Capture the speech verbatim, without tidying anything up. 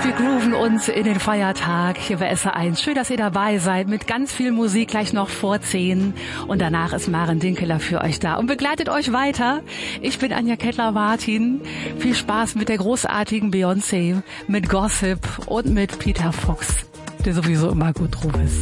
Wir grooven uns in den Feiertag hier bei S R eins. Schön, dass ihr dabei seid mit ganz viel Musik gleich noch vor zehn. Und danach ist Maren Dinkeler für euch da und begleitet euch weiter. Ich bin Anja Kettler-Martin. Viel Spaß mit der großartigen Beyoncé, mit Gossip und mit Peter Fox, der sowieso immer gut drauf ist.